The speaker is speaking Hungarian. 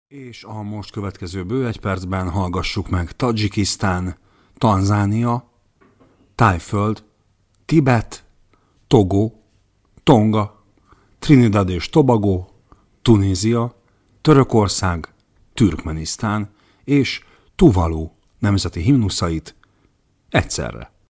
És a most következő bő egy percben hallgassuk meg Tadzsikisztán, Tanzánia, Tájföld, Tibet, Togo, Tonga, Trinidad és Tobago, Tunézia, Törökország, Türkmenisztán és Tuvalu nemzeti himnuszait egyszerre.